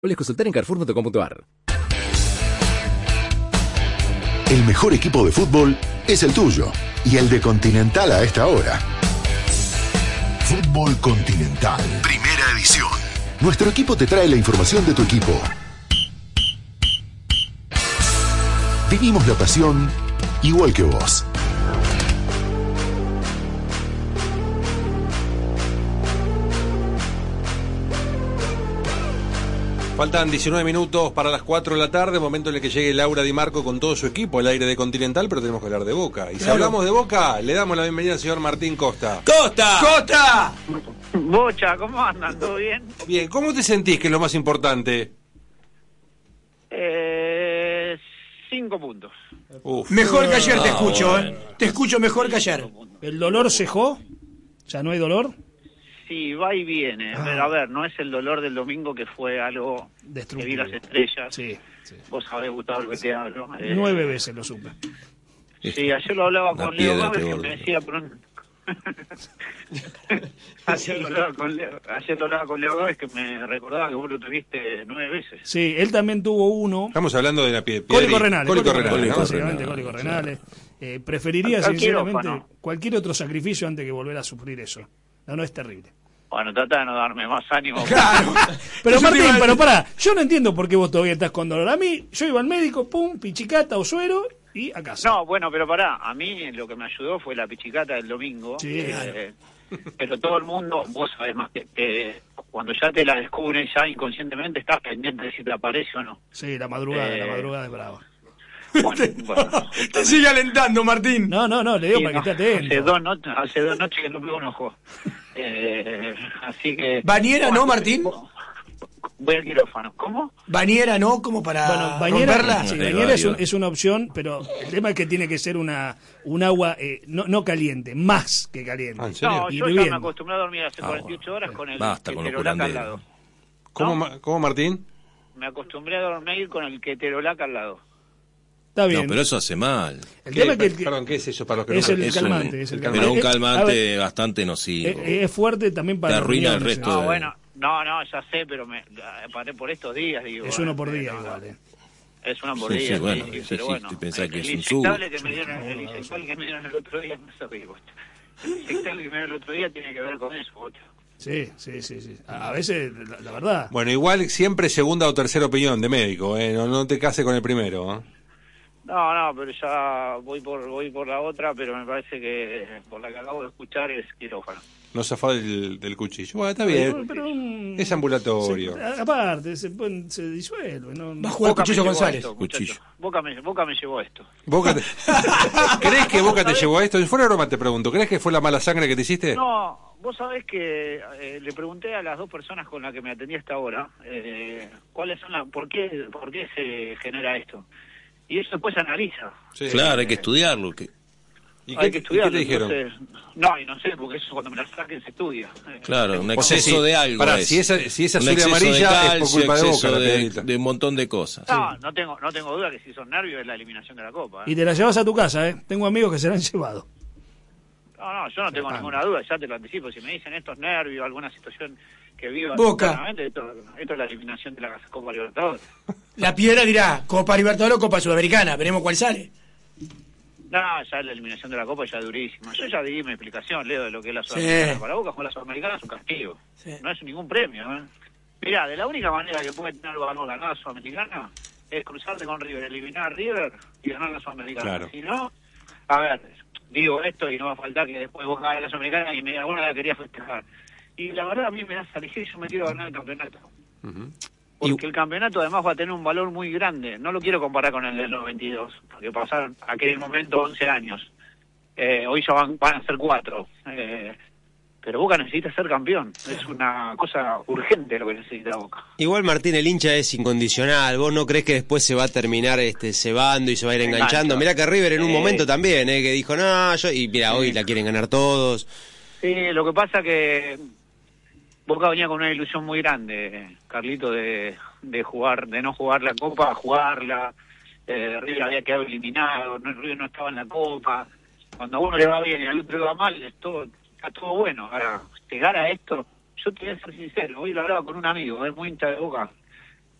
Consultar en Carrefour.com.ar. El mejor equipo de fútbol es el tuyo y el de Continental a esta hora. Fútbol Continental, primera edición. Nuestro equipo te trae la información de tu equipo. Vivimos la pasión igual que vos. Faltan 19 minutos para las 4 de la tarde, momento en el que llegue Laura Di Marco con todo su equipo al aire de Continental, pero tenemos que hablar de Boca. Y si hablamos de Boca, le damos la bienvenida al señor Martín Costa. ¡Costa! ¡Costa! Bocha, ¿cómo andan? ¿Todo bien? Bien, ¿cómo te sentís, que es lo más importante? 5 puntos. Uf. Mejor que ayer te escucho, bueno. Te escucho mejor que ayer. ¿El dolor cejó? ¿Ya no hay dolor? Sí, va y viene. Pero a ver, no es el dolor del domingo que fue algo que vi las estrellas. Sí. Vos sabés, Gustavo, lo que te hablo. 9 veces lo supe. Sí, ayer lo hablaba con Leo piedra Gávez, te que borda. me decía... ayer lo hablaba con Leo Gávez, que me recordaba que vos lo tuviste 9 veces. Sí, él también tuvo uno. Estamos hablando de la piedra. Cólicos renales. Cólicos renales, ¿no? Básicamente cólicos renales. Preferiría, Al sinceramente, quirófano. cualquier otro sacrificio antes que volver a sufrir eso. No, es terrible. Bueno, trata de no darme más ánimo. Claro. Pero Yo te Martín, iba a pero decir- pará, yo no entiendo por qué vos todavía estás con dolor. A mí, yo iba al médico, pum, pichicata o suero y a casa. No, bueno, pero pará, a mí lo que me ayudó fue la pichicata del domingo. Sí, Pero todo el mundo, vos sabés más que cuando ya te la descubren, ya inconscientemente estás pendiente de si te aparece o no. Sí, la madrugada es brava. Bueno, Te sigue alentando, Martín. No, le digo sí, para que no, esté atento. hace dos noches que no pego un ojo. Así que... Bañera, ¿no, Martín? Voy al quirófano. ¿Cómo? Bañera, ¿no? Como para Bueno, bañera, romperla. sí, Arriba, bañera arriba. es una opción, pero el tema es que tiene que ser un agua no caliente, más que caliente. Ah, ¿en serio? No, yo ya Hirviendo. me acostumbré a dormir hace 48 horas con el Basta con los keterolac al curanderos. lado. ¿Cómo, Martín? Me acostumbré a dormir con el keterolac al lado. Está bien. No, pero eso hace mal. El tema es que Perdón, ¿qué es eso para los que es no el Eso calmante. Es el calmante. Pero un A ver, calmante bastante nocivo. es fuerte también para Te los arruina el riñones, resto. No, bueno, no, ya sé, pero me paré por estos días, digo. Es uno por día no, igual. Es uno por Sí, día, sí, bueno, pero sí, bueno. te pensás que el es un inyectable subo. que me dieron, el inyectable que me dieron el otro día, no sé, digo, el inyectable que me dieron el otro día tiene que ver con eso, bocha. Sí. A veces, la verdad. Bueno, igual siempre segunda o tercera opinión de médico, ¿eh? No te cases con el primero, ¿eh? No, pero ya voy por la otra, pero me parece que por la que acabo de escuchar es quirófano. No zafá del cuchillo. Bueno, está bien. Pero Es ambulatorio. aparte, se disuelve. ¿no? Va a jugar Boca me Cuchillo llevó González. esto, Cuchillo. muchacho. Boca me llevó esto. ¿Crees que Boca te llevó a esto? Si fuera broma te pregunto, ¿crees que fue la mala sangre que te hiciste? No, vos sabés que le pregunté a las dos personas con las que me atendí hasta ahora cuáles son por qué se genera esto. Y eso después se analiza. Sí. Claro, hay que estudiarlo. ¿Y Hay qué, que estudiarlo. ¿y qué te dijeron? Entonces, no, y no sé, porque eso cuando me la saquen se estudia. Claro, un O sea, exceso sí, de algo. pará, es. si es Un azul y exceso de amarilla, es por calcio, culpa de Boca. exceso la de, piedrita. de un montón de cosas. No tengo duda que si son nervios es la eliminación de la Copa. Y te la llevas a tu casa, ¿eh? Tengo amigos que se la han llevado. No, yo no tengo ninguna duda, ya te lo anticipo. Si me dicen estos nervios, alguna situación que viva Boca. internamente, esto es la eliminación de la Copa Libertadores. La piedra dirá Copa Libertadores o Copa Sudamericana. Veremos cuál sale. No, ya la eliminación de la Copa ya es durísima. Yo ya di mi explicación, Leo, de lo que es la Sudamericana. Sí. Para Boca jugar la Sudamericana es un castigo. Sí. No es ningún premio. Mirá, de la única manera que puede tener valor ganar la Sudamericana es cruzarte con River, eliminar a River y ganar la Sudamericana. Claro. Si no, a ver, digo esto y no va a faltar que después Boca gane la Sudamericana y alguna la quería festejar. Y la verdad a mí me da salir, yo me quiero ganar el campeonato. Ujú. Porque el campeonato además va a tener un valor muy grande. No lo quiero comparar con el del 92, porque pasaron aquel momento 11 años. Hoy ya van a ser 4. Pero Boca necesita ser campeón. Es una cosa urgente lo que necesita Boca. Igual, Martín, el hincha es incondicional. ¿Vos no crees que después se va a terminar cebando y se va a ir enganchando? Mirá que River en un momento también, que dijo, no, y mira, hoy la quieren ganar todos. Sí, lo que pasa que Boca venía con una ilusión muy grande, Carlito, de jugar, de no jugar la Copa, a jugarla. River había quedado eliminado, River no estaba en la Copa. Cuando a uno le va bien y al otro le va mal, está todo bueno. Ahora, llegar a esto, yo te voy a ser sincero, hoy lo hablaba con un amigo, es muy hincha de Boca,